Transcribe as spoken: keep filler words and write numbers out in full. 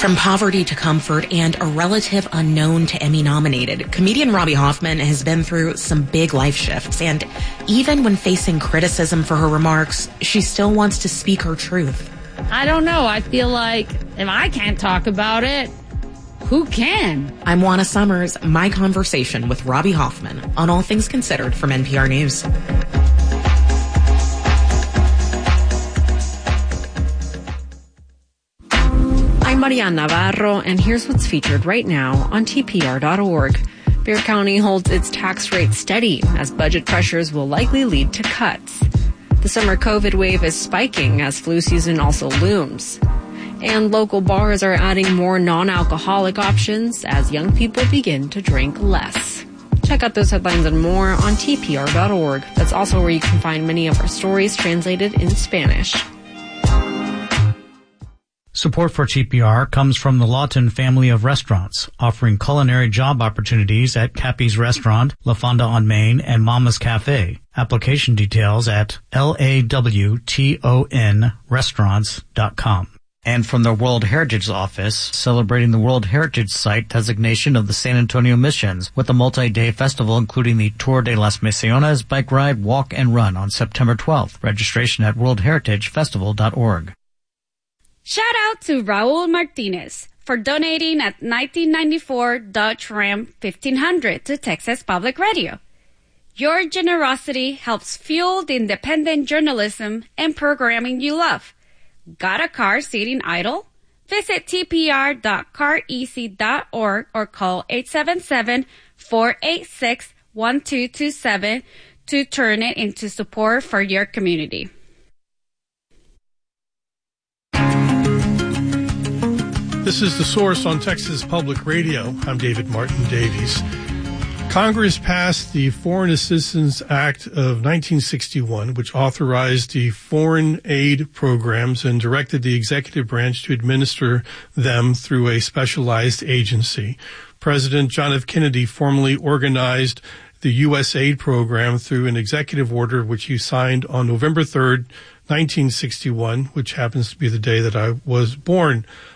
From poverty to comfort and a relative unknown to Emmy-nominated, comedian Robbie Hoffman has been through some big life shifts, and even when facing criticism for her remarks, she still wants to speak her truth. I don't know. I feel like if I can't talk about it, who can? I'm Juana Summers, my conversation with Robbie Hoffman on All Things Considered from N P R News. I'm Marian Navarro, and here's what's featured right now on T P R dot org. Bexar County holds its tax rate steady as budget pressures will likely lead to cuts. The summer COVID wave is spiking as flu season also looms. And local bars are adding more non-alcoholic options as young people begin to drink less. Check out those headlines and more on T P R dot org. That's also where you can find many of our stories translated in Spanish. Support for T P R comes from the Lawton family of restaurants, offering culinary job opportunities at Cappy's Restaurant, La Fonda on Main, and Mama's Cafe. Application details at lawton restaurants dot com. And from the World Heritage Office, celebrating the World Heritage Site designation of the San Antonio Missions with a multi-day festival including the Tour de las Misiones bike ride, walk, and run on September twelfth. Registration at world heritage festival dot org. Shout out to Raul Martinez for donating a nineteen ninety-four Dodge Ram fifteen hundred to Texas Public Radio. Your generosity helps fuel the independent journalism and programming you love. Got a car sitting idle? Visit T P R dot car easy dot org or call eight seven seven, four eight six, one two two seven to turn it into support for your community. This is The Source on Texas Public Radio. I'm David Martin Davies. Congress passed the Foreign Assistance Act of nineteen sixty-one, which authorized the foreign aid programs and directed the executive branch to administer them through a specialized agency. President John F. Kennedy formally organized the U S aid program through an executive order which he signed on November third, nineteen sixty-one, which happens to be the day that I was born.